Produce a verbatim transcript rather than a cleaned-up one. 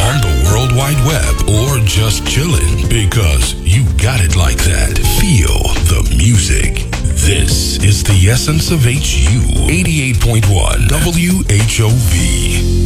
on the World Wide Web, or just chillin', because you got it like that. Feel the music. This is the essence of H U eighty-eight point one W H O V.